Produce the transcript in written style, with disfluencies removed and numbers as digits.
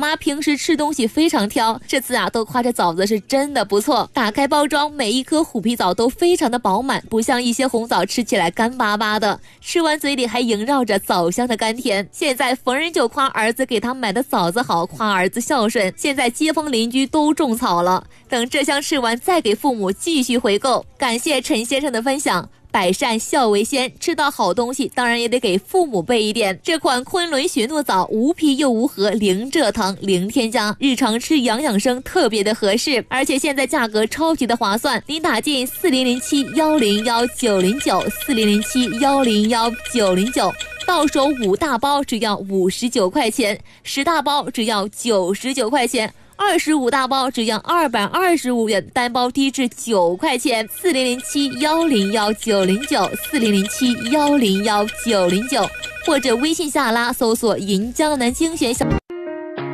妈平时吃东西非常挑，这次都夸这枣子是真的不错。打开包装，每一颗虎皮枣都非常的饱满，不像一些红枣吃起来干巴巴的，吃完嘴里还萦绕着枣香的甘甜。现在逢人就夸儿子给他买的枣子好，夸儿子孝顺。现在街坊邻居都种草了，等这箱吃完再给父母继续回购。感谢陈先生的分享。百善孝为先，吃到好东西当然也得给父母备一点。这款昆仑雪诺枣无皮又无核，零蔗糖零添加，日常吃养生特别的合适，而且现在价格超级的划算。您打进4007-101-909，4007-101-909，到手5大包只要59块钱，10大包只要99块钱。25大包只要225元，单包低至9块钱。4007-101-909，4007-101-909，或者微信下拉搜索银江南精选小。